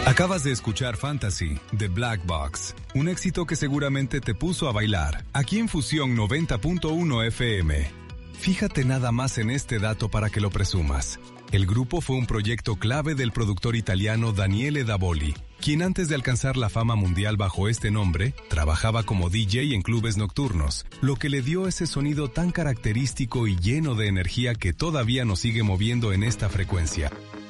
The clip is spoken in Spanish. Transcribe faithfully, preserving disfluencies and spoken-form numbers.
Acabas de escuchar Fantasy de Black Box, un éxito que seguramente te puso a bailar, aquí en Fusión noventa punto uno F M. Fíjate nada más en este dato para que lo presumas. El grupo fue un proyecto clave del productor italiano Daniele Davoli, quien antes de alcanzar la fama mundial bajo este nombre, trabajaba como D J en clubes nocturnos, lo que le dio ese sonido tan característico y lleno de energía que todavía nos sigue moviendo en esta frecuencia.